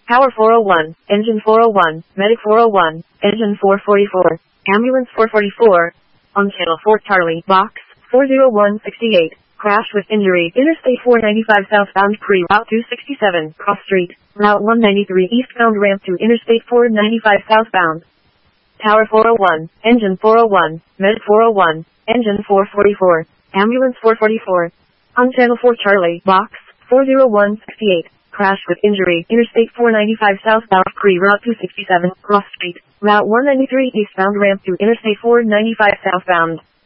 Power 401, Engine 401, Medic 401, Engine 444, Ambulance 444. On Channel 4 Charlie, Box 40168. Crash with injury. Interstate 495 southbound pre-route 267, Cross Street, Route 193 eastbound ramp to Interstate 495 southbound. Tower 401, Engine 401, Med 401, Engine 444, Ambulance 444. On Channel 4 Charlie, Box 40168. Crash with injury. Interstate 495 southbound pre-route 267, Cross Street, Route 193 eastbound ramp to Interstate 495 southbound.